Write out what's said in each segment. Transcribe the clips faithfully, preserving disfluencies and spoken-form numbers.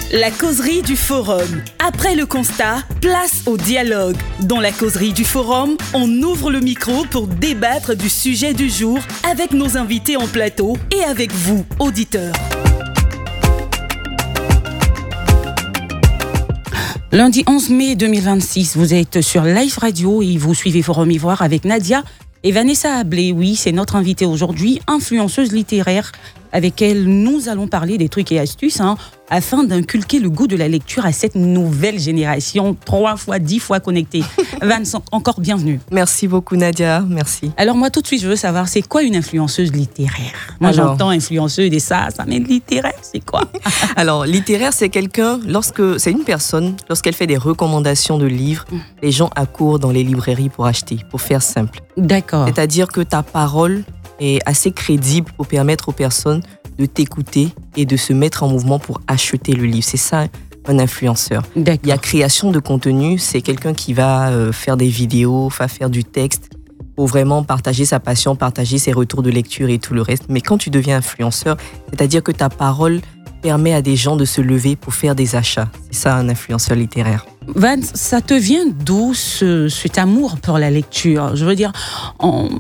La causerie du forum. Après le constat, place au dialogue. Dans la causerie du forum, on ouvre le micro pour débattre du sujet du jour avec nos invités en plateau et avec vous, auditeurs. Lundi onze mai deux mille vingt-six, vous êtes sur Live Radio et vous suivez Forum Ivoire avec Nadia et Vanessa Ablé. Oui, c'est notre invitée aujourd'hui, influenceuse littéraire, avec elle nous allons parler des trucs et astuces hein, afin d'inculquer le goût de la lecture à cette nouvelle génération, trois fois, dix fois connectée. Vanessa, encore bienvenue. Merci beaucoup Nadia, merci. Alors moi tout de suite je veux savoir, c'est quoi une influenceuse littéraire? Moi Alors, j'entends influenceuse et ça, ça m'est littéraire, c'est quoi? Alors littéraire c'est quelqu'un, lorsque c'est une personne, lorsqu'elle fait des recommandations de livres, mmh. les gens accourent dans les librairies pour acheter, pour faire simple. D'accord. C'est-à-dire que ta parole est assez crédible pour permettre aux personnes de t'écouter et de se mettre en mouvement pour acheter le livre. C'est ça, un influenceur. D'accord. Il y a création de contenu, c'est quelqu'un qui va euh, faire des vidéos, va faire du texte pour vraiment partager sa passion, partager ses retours de lecture et tout le reste. Mais quand tu deviens influenceur, c'est-à-dire que ta parole permet à des gens de se lever pour faire des achats. C'est ça, un influenceur littéraire. Van, ça te vient d'où ce, cet amour pour la lecture? Je veux dire, en...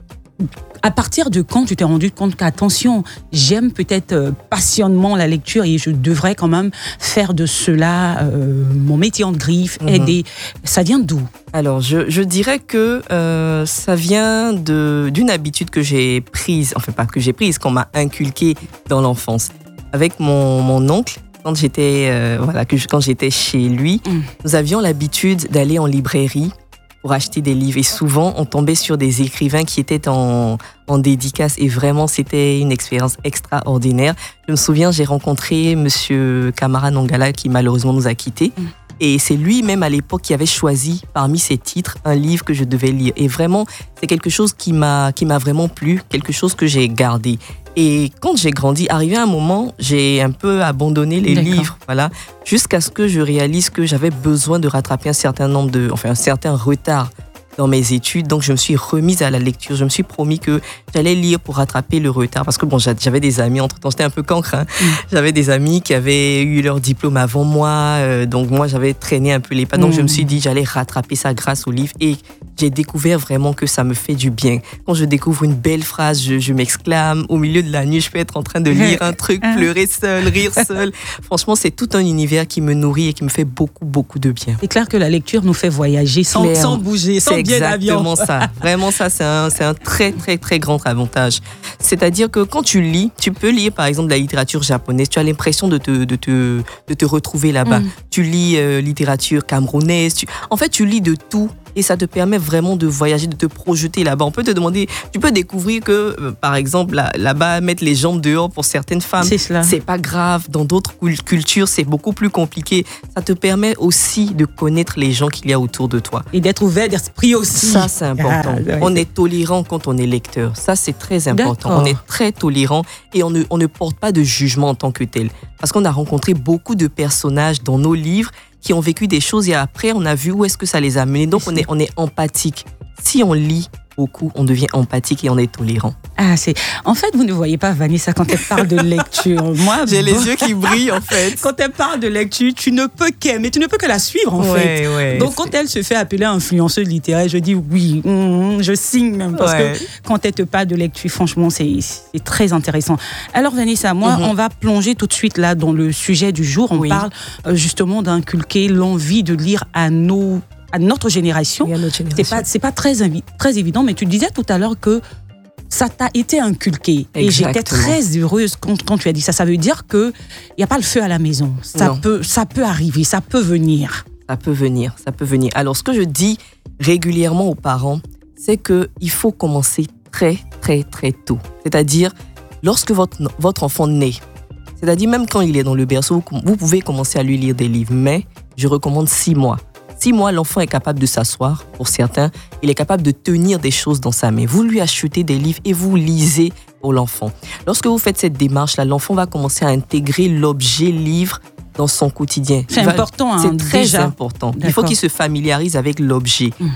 à partir de quand tu t'es rendu compte qu'attention, j'aime peut-être euh, passionnément la lecture et je devrais quand même faire de cela euh, mon métier en griffe, mm-hmm. aider. Ça vient d'où? Alors, je, je dirais que euh, ça vient de, d'une habitude que j'ai prise, enfin pas que j'ai prise, qu'on m'a inculquée dans l'enfance. Avec mon, mon oncle, quand j'étais, euh, voilà, que je, quand j'étais chez lui, mm. nous avions l'habitude d'aller en librairie pour acheter des livres. Et souvent, on tombait sur des écrivains qui étaient en, en dédicace. Et vraiment, c'était une expérience extraordinaire. Je me souviens, j'ai rencontré Monsieur Kamara Nongala, qui malheureusement nous a quittés. Mm. Et c'est lui-même, à l'époque, qui avait choisi, parmi ses titres, un livre que je devais lire. Et vraiment, c'est quelque chose qui m'a, qui m'a vraiment plu, quelque chose que j'ai gardé. Et quand j'ai grandi, arrivé à un moment, j'ai un peu abandonné les D'accord. livres, voilà, jusqu'à ce que je réalise que j'avais besoin de rattraper un certain nombre de, enfin un certain retard dans mes études. Donc je me suis remise à la lecture. Je me suis promis que j'allais lire pour rattraper le retard, parce que bon, j'avais des amis entre temps, j'étais un peu cancre. Hein. Mmh. J'avais des amis qui avaient eu leur diplôme avant moi, euh, donc moi j'avais traîné un peu les pas. Donc mmh. je me suis dit j'allais rattraper ça grâce au livre et j'ai découvert vraiment que ça me fait du bien. Quand je découvre une belle phrase, je, je m'exclame. Au milieu de la nuit, je peux être en train de lire un truc, pleurer seul, rire seul. Franchement, c'est tout un univers qui me nourrit et qui me fait beaucoup, beaucoup de bien. C'est clair que la lecture nous fait voyager sans, sans bouger, sans c'est bien d'avion. C'est exactement ça. Vraiment, ça, c'est un, c'est un très, très, très grand avantage. C'est-à-dire que quand tu lis, tu peux lire, par exemple, la littérature japonaise. Tu as l'impression de te, de te, de te retrouver là-bas. Mm. Tu lis euh, littérature camerounaise. Tu... En fait, tu lis de tout. Et ça te permet vraiment de voyager, de te projeter là-bas. On peut te demander, tu peux découvrir que, euh, par exemple, là, là-bas, mettre les jambes dehors pour certaines femmes, c'est cela. C'est pas grave. Dans d'autres cultures, c'est beaucoup plus compliqué. Ça te permet aussi de connaître les gens qu'il y a autour de toi. Et d'être ouvert d'esprit aussi. Ça, c'est important. Ah, ouais. On est tolérant quand on est lecteur. Ça, c'est très important. D'accord. On est très tolérant et on ne, on ne porte pas de jugement en tant que tel. Parce qu'on a rencontré beaucoup de personnages dans nos livres qui ont vécu des choses et après, on a vu où est-ce que ça les a menés. Donc, on est, on est empathique. Si on lit beaucoup, on devient empathique et on est tolérant. Ah, c'est... En fait, vous ne voyez pas Vanessa quand elle parle de lecture. Moi, j'ai bon... les yeux qui brillent, en fait. Quand elle parle de lecture, tu ne peux qu'aimer, tu ne peux que la suivre, en ouais, fait. Ouais, Donc, c'est... quand elle se fait appeler influenceuse littéraire, je dis oui, mm, je signe même. Parce ouais. que quand elle te parle de lecture, franchement, c'est, c'est très intéressant. Alors, Vanessa, moi, mm-hmm. on va plonger tout de suite là dans le sujet du jour. On oui. parle euh, justement d'inculquer l'envie de lire à nos... à notre génération. Oui, à notre génération. C'est pas, c'est pas très, très évident, mais tu disais tout à l'heure que ça t'a été inculqué. Exactement. Et j'étais très heureuse quand, quand tu as dit ça. Ça veut dire qu'il n'y a pas le feu à la maison. Ça peut, ça peut arriver, ça peut venir. Ça peut venir, ça peut venir. Alors, ce que je dis régulièrement aux parents, c'est qu'il faut commencer très, très, très tôt. C'est-à-dire, lorsque votre, votre enfant naît, c'est-à-dire même quand il est dans le berceau, vous pouvez commencer à lui lire des livres. Mais je recommande six mois. Six mois, l'enfant est capable de s'asseoir, pour certains. Il est capable de tenir des choses dans sa main. Vous lui achetez des livres et vous lisez pour l'enfant. Lorsque vous faites cette démarche-là, l'enfant va commencer à intégrer l'objet livre dans son quotidien. C'est va... important. Hein, C'est très déjà. important. D'accord. Il faut qu'il se familiarise avec l'objet. Mmh.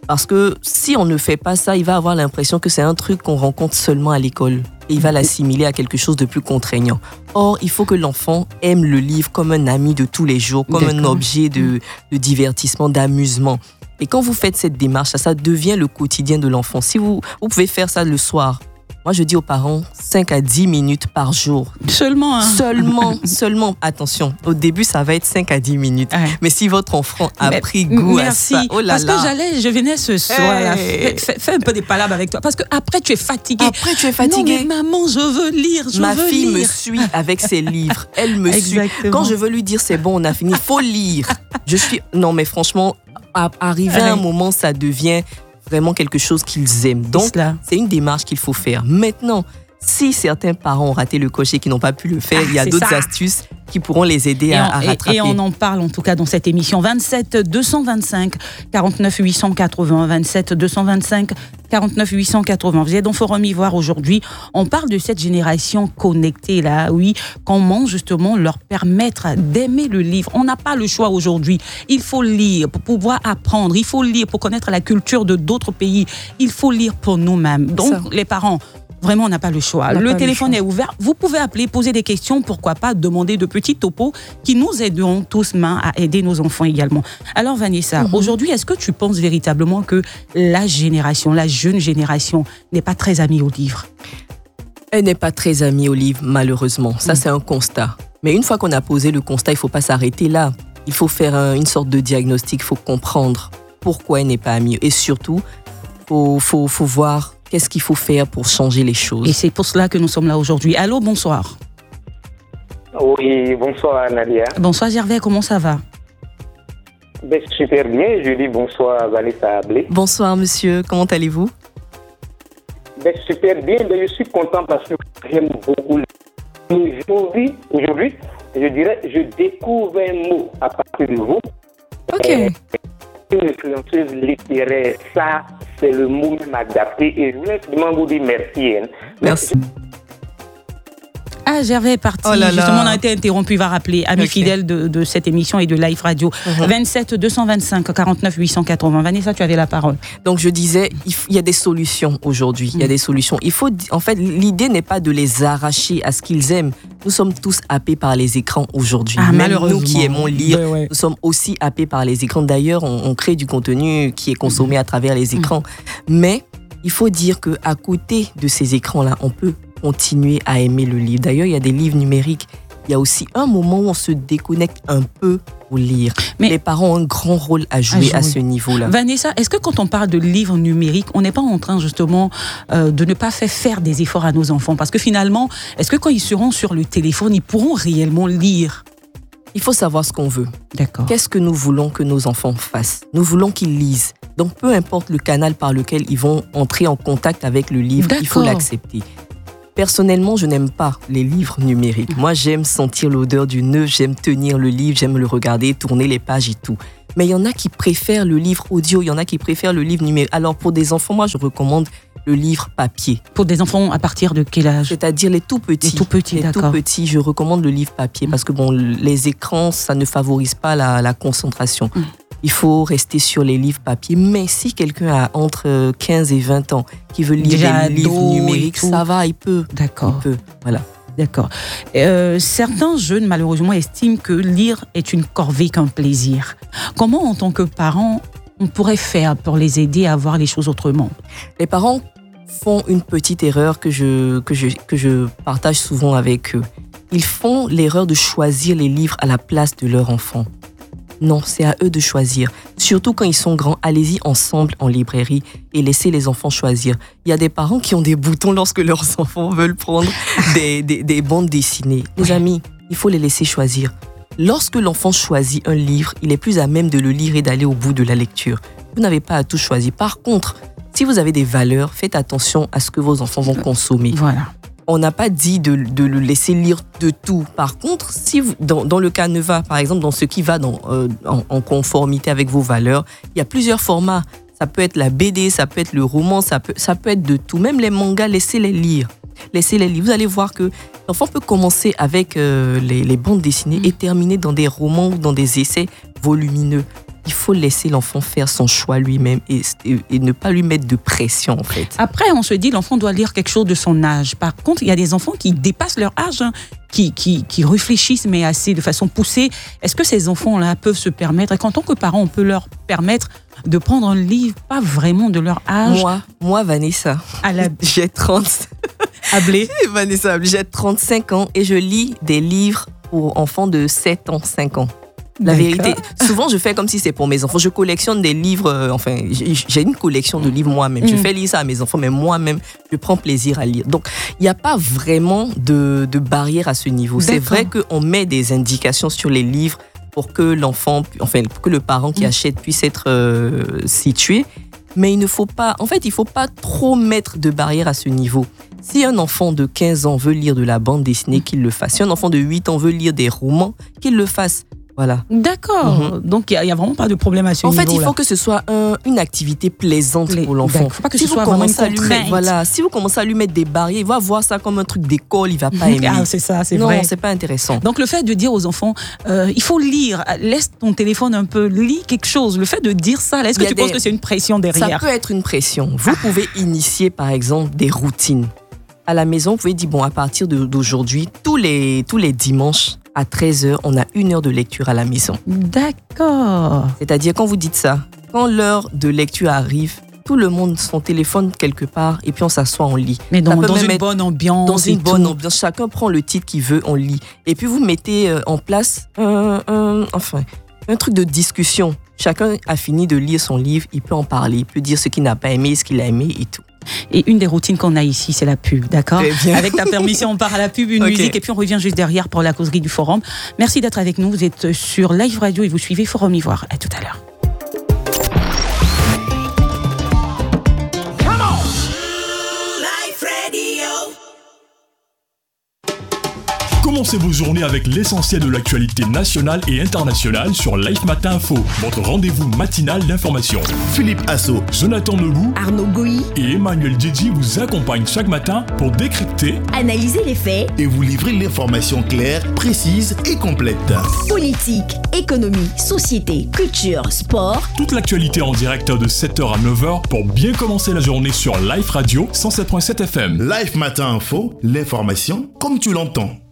Parce que si on ne fait pas ça, il va avoir l'impression que c'est un truc qu'on rencontre seulement à l'école. Et il va l'assimiler à quelque chose de plus contraignant. Or, il faut que l'enfant aime le livre comme un ami de tous les jours, comme D'accord. un objet de, de divertissement, d'amusement. Et quand vous faites cette démarche, ça, ça devient le quotidien de l'enfant. Si vous, vous pouvez faire ça le soir, moi je dis aux parents cinq à dix minutes par jour. Seulement, hein? Seulement, seulement. Attention, au début ça va être cinq à dix minutes. Ouais. Mais si votre enfant a Mais, pris goût merci. à ça, oh là Parce là. que j'allais, je venais ce soir, là, hey. fais, fais un peu des palabres avec toi. Parce que après tu es fatiguée. Après tu es fatiguée. Non mais maman, je veux lire, je Ma veux fille lire. me suit avec ses livres. Elle me Exactement. suit. Quand je veux lui dire c'est bon, on a fini, il faut lire. Je suis... Non mais franchement, à arriver à un moment, ça devient vraiment quelque chose qu'ils aiment. Donc, c'est une démarche qu'il faut faire. Maintenant, si certains parents ont raté le coche et qui n'ont pas pu le faire, ah, il y a d'autres ça. astuces qui pourront les aider à, on, à rattraper. Et on en parle en tout cas dans cette émission. vingt-sept deux cent vingt-cinq quarante-neuf huit cent quatre-vingts, vingt-sept deux cent vingt-cinq quarante-neuf huit cent quatre-vingts. Vous êtes dans Forum Ivoire aujourd'hui. On parle de cette génération connectée là, oui. Comment justement leur permettre d'aimer le livre. On n'a pas le choix aujourd'hui. Il faut lire pour pouvoir apprendre. Il faut lire pour connaître la culture de d'autres pays. Il faut lire pour nous-mêmes. Donc ça. Les parents, vraiment, on n'a pas le choix. Le téléphone le choix. est ouvert. Vous pouvez appeler, poser des questions, pourquoi pas demander de petits topos qui nous aideront tous main à aider nos enfants également. Alors Vanessa, mm-hmm. aujourd'hui, est-ce que tu penses véritablement que la génération, la jeune génération n'est pas très amie au livre? Elle n'est pas très amie au livre, malheureusement. Ça, mm. c'est un constat. Mais une fois qu'on a posé le constat, il ne faut pas s'arrêter là. Il faut faire un, une sorte de diagnostic. Il faut comprendre pourquoi elle n'est pas amie. Et surtout, il faut, faut, faut voir qu'est-ce qu'il faut faire pour changer les choses. Et c'est pour cela que nous sommes là aujourd'hui. Allô, bonsoir. Oui, bonsoir Nadia. Bonsoir Gervais, comment ça va? Ben, super bien, je dis bonsoir Vanessa Ablé. Bonsoir monsieur, comment allez-vous? Ben, super bien, ben, je suis content parce que j'aime beaucoup. Aujourd'hui, aujourd'hui, je dirais, je découvre un mot à partir de vous. Ok. Euh, une influenceuse littéraire, ça, c'est le mot qui m'a adapté et je voulais vraiment vous dire merci. Hein. Merci. Ah, Gervais est parti. Oh là là. Justement, on a été interrompu. Il va rappeler, ami okay. fidèle de, de cette émission et de Live Radio. Uh-huh. vingt-sept deux cent vingt-cinq quarante-neuf huit cent quatre-vingts. Vanessa, tu avais la parole. Donc, je disais, il, f- il y a des solutions aujourd'hui. Il y a des solutions. Il faut, en fait, l'idée n'est pas de les arracher à ce qu'ils aiment. Nous sommes tous happés par les écrans aujourd'hui. Ah, Même nous qui aimons lire, ouais, ouais. nous sommes aussi happés par les écrans. D'ailleurs, on, on crée du contenu qui est consommé à travers les écrans. Mais il faut dire qu'à côté de ces écrans-là, on peut continuer à aimer le livre. D'ailleurs, il y a des livres numériques. Il y a aussi un moment où on se déconnecte un peu pour lire. Mais les parents ont un grand rôle à jouer à, jouer. à ce niveau-là. Vanessa, est-ce que quand on parle de livres numériques, on n'est pas en train justement euh, de ne pas faire faire des efforts à nos enfants? Parce que finalement, est-ce que quand ils seront sur le téléphone, ils pourront réellement lire? Il faut savoir ce qu'on veut. D'accord. Qu'est-ce que nous voulons que nos enfants fassent? Nous voulons qu'ils lisent. Donc, peu importe le canal par lequel ils vont entrer en contact avec le livre, D'accord. il faut l'accepter. Personnellement, je n'aime pas les livres numériques. Moi, j'aime sentir l'odeur du neuf, j'aime tenir le livre, j'aime le regarder, tourner les pages et tout. Mais il y en a qui préfèrent le livre audio, il y en a qui préfèrent le livre numérique. Alors, pour des enfants, moi, je recommande le livre papier. Pour des enfants à partir de quel âge? C'est-à-dire les tout petits. Les tout petits, les d'accord. tout petits, je recommande le livre papier parce que bon, les écrans, ça ne favorise pas la, la concentration. Mm. Il faut rester sur les livres papier. Mais si quelqu'un a entre quinze et vingt ans qui veut lire Déjà des livres numériques, ça va, il peut. D'accord. Il peut, voilà. D'accord. Euh, certains jeunes, malheureusement, estiment que lire est une corvée qu'un plaisir. Comment, en tant que parents, on pourrait faire pour les aider à voir les choses autrement? Les parents font une petite erreur que je, que je, que je partage souvent avec eux. Ils font l'erreur de choisir les livres à la place de leur enfant. Non, c'est à eux de choisir. Surtout quand ils sont grands, allez-y ensemble en librairie et laissez les enfants choisir. Il y a des parents qui ont des boutons lorsque leurs enfants veulent prendre des, des, des bandes dessinées. Les amis, il faut les laisser choisir. Lorsque l'enfant choisit un livre, il est plus à même de le lire et d'aller au bout de la lecture. Vous n'avez pas à tout choisir. Par contre, si vous avez des valeurs, faites attention à ce que vos enfants vont consommer. Voilà. On n'a pas dit de, de le laisser lire de tout. Par contre, si vous, dans, dans le Caneva, par exemple, dans ce qui va dans, euh, en, en conformité avec vos valeurs, il y a plusieurs formats. Ça peut être la B D, ça peut être le roman, ça peut, ça peut être de tout. Même les mangas, laissez-les lire. Laissez-les lire. Vous allez voir que l'enfant peut commencer avec euh, les, les bandes dessinées mmh. et terminer dans des romans ou dans des essais volumineux. il faut laisser l'enfant faire son choix lui-même et, et, et ne pas lui mettre de pression, en fait. Après, on se dit l'enfant doit lire quelque chose de son âge. Par contre, il y a des enfants qui dépassent leur âge, hein, qui, qui, qui réfléchissent, mais assez de façon poussée. Est-ce que ces enfants-là peuvent se permettre, et qu'en tant que parents, on peut leur permettre de prendre un livre pas vraiment de leur âge? Moi, moi Vanessa, à la... j'ai trente... Ablé. Vanessa Ablé, j'ai trente-cinq ans et je lis des livres pour enfants de sept ans, cinq ans. La D'accord. vérité, souvent je fais comme si c'est pour mes enfants. Je collectionne des livres, euh, enfin, j'ai une collection de livres moi-même. Je fais lire ça à mes enfants, mais moi-même, je prends plaisir à lire. Donc, il n'y a pas vraiment de, de barrière à ce niveau. D'accord. C'est vrai qu'on met des indications sur les livres pour que l'enfant, enfin, pour que le parent qui mmh. achète puisse être euh, situé. Mais il ne faut pas, en fait, il ne faut pas trop mettre de barrière à ce niveau. Si un enfant de quinze ans veut lire de la bande dessinée, qu'il le fasse. Si un enfant de huit ans veut lire des romans, qu'il le fasse. Voilà. D'accord. Mm-hmm. Donc, il n'y a, a vraiment pas de problème à ce niveau-là. En fait, il faut que ce soit un, une activité plaisante Les, pour l'enfant. Il ne faut pas que si ce soit vraiment une contrainte. Voilà. Si vous commencez à lui mettre des barrières, il va voir ça comme un truc d'école, il ne va pas aimer. Ah, c'est ça, c'est non, vrai. Non, ce n'est pas intéressant. Donc, le fait de dire aux enfants, euh, il faut lire, laisse ton téléphone un peu, lis quelque chose. Le fait de dire ça, là, est-ce que tu des... penses que c'est une pression derrière? Ça peut être une pression. Vous ah. pouvez initier, par exemple, des routines. À la maison, vous pouvez dire, bon, à partir d'aujourd'hui, tous les, tous les dimanches, à treize heures, on a une heure de lecture à la maison. D'accord. C'est-à-dire, quand vous dites ça, quand l'heure de lecture arrive, tout le monde son téléphone quelque part et puis on s'assoit, on lit. Mais dans, dans une bonne ambiance. Dans une bonne tout. ambiance. Chacun prend le titre qu'il veut, on lit. Et puis vous mettez en place un, un, enfin, un truc de discussion. Chacun a fini de lire son livre, il peut en parler, il peut dire ce qu'il n'a pas aimé, ce qu'il a aimé et tout. Et une des routines qu'on a ici, c'est la pub, d'accord? Avec ta permission, on part à la pub, une okay. musique, et puis on revient juste derrière pour la causerie du Forum. Merci d'être avec nous. Vous êtes sur Live Radio et vous suivez Forum Ivoire. À tout à l'heure. Commencez vos journées avec l'essentiel de l'actualité nationale et internationale sur Life Matin Info, votre rendez-vous matinal d'information. Philippe Asso, Jonathan Lebou, Arnaud Goyi et Emmanuel Djedji vous accompagnent chaque matin pour décrypter, analyser les faits et vous livrer l'information claire, précise et complète. Politique, économie, société, culture, sport. Toute l'actualité en direct de sept heures à neuf heures pour bien commencer la journée sur Life Radio cent sept virgule sept F M. Life Matin Info, l'information comme tu l'entends.